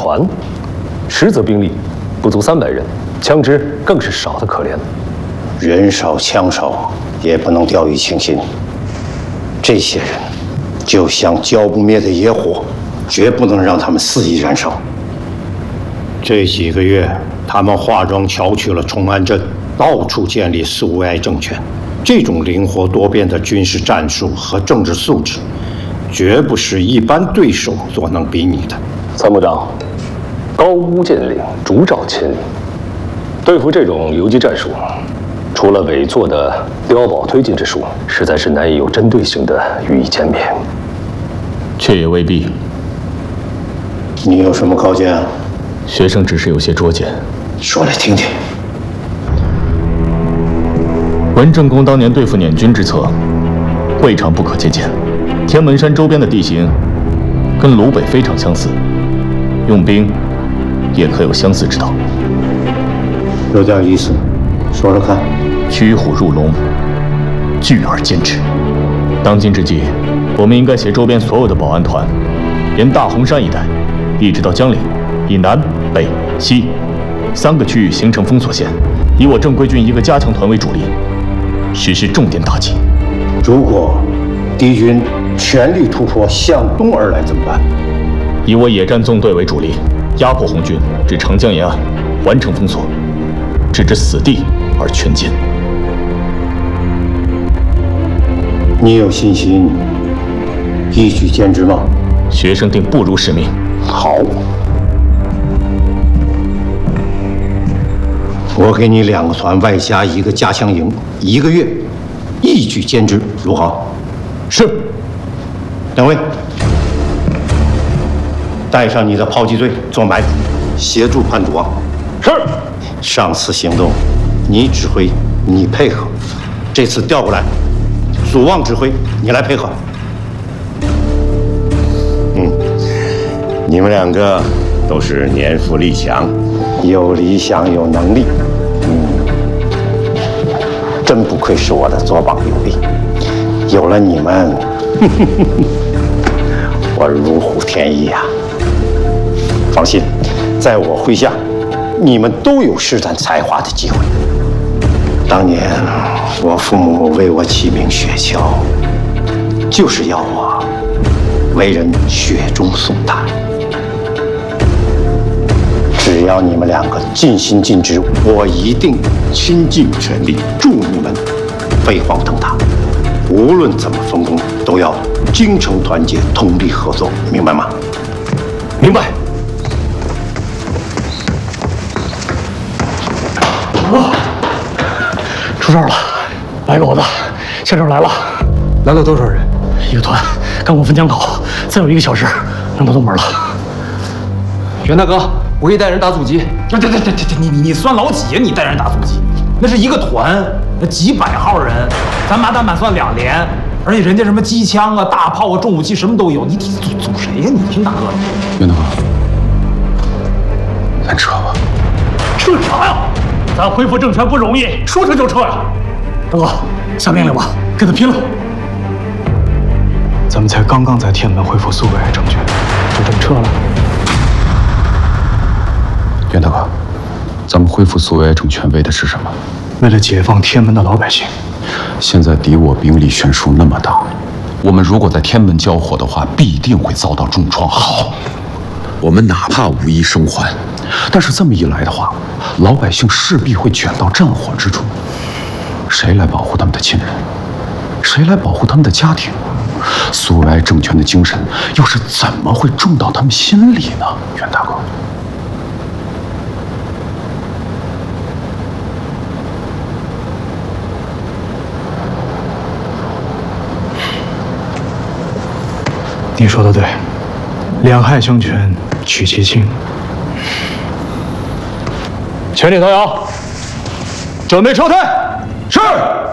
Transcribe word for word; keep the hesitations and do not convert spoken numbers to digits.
团，实则兵力不足三百人，枪支更是少得可怜。 人少枪少也不能掉以轻心。这些人就像浇不灭的野火，绝不能让他们肆意燃烧。这几个月，他们化妆巧取了崇安镇，到处建立苏维埃政权。这种灵活多变的军事战术和政治素质，绝不是一般对手所能比拟的。 参谋长，高屋建瓴，烛照千里。对付这种游击战术，除了委做的碉堡推进之术，实在是难以有针对性的予以歼灭。 却也未必。 你有什么高见啊？ 学生只是有些拙见， 说来听听。 文正公当年对付捻军之策，未尝不可借鉴。天门山周边的地形跟鲁北非常相似，用兵也可有相似之道。 有点意思，说说看。 驱虎入笼，聚而歼之。当今之计，我们应该携周边所有的保安团，沿大洪山一带，一直到江陵，以南、北、西三个区域形成封锁线，以我正规军一个加强团为主力，实施重点打击。 如果敌军全力突破向东而来怎么办？ 以我野战纵队为主力，压迫红军至长江沿岸，完成封锁，置之死地而全歼。 你有信心一举歼之吗？ 学生定不辱使命。 好，我给你两个团外加一个加强营，一个月一举歼之，如何？ 是。 两位，带上你的炮击队做埋伏，协助叛徒啊！ 是。 上次行动你指挥，你配合；这次调过来，祖望指挥，你来配合。 嗯，你们两个都是年富力强， 有理想，有能力。嗯，真不愧是我的左膀右臂。有了你们，我如虎添翼啊！放心，在我麾下，你们都有施展才华的机会。当年我父母为我起名雪橇，就是要我为人雪中送炭。只要你们两个尽心尽职，我一定倾尽全力助你们飞黄腾达。无论怎么分工，都要精诚团结，通力合作，明白吗？ 明白。 啊！出事了！白狗子向这儿来了。 来了多少人？ 一个团，刚过汾江口，再有一个小时能到东门了。 袁大哥，我给带人打阻击。 这这这这这，你你你算老几呀？你带人打阻击？那是一个团，那几百号人，咱马单板算两连，而且人家什么机枪啊、大炮啊、重武器什么都有，你你阻阻谁呀？你听大哥的。 袁大哥，咱撤吧。 撤啥呀？咱恢复政权不容易，说撤就撤呀！大哥，下命令吧，跟他拼了！ 咱们才刚刚在天门恢复苏维埃政权，就这么撤了？袁大哥，咱们恢复苏维埃政权为的是什么？为了解放天门的老百姓。现在敌我兵力悬殊那么大，我们如果在天门交火的话，必定会遭到重创。好，我们哪怕无一生还，但是这么一来的话，老百姓势必会卷到战火之中。谁来保护他们的亲人？谁来保护他们的家庭？苏维埃政权的精神又是怎么会种到他们心里呢？袁大哥。你说的对，两害相权取其轻。全体投降，准备撤退。是。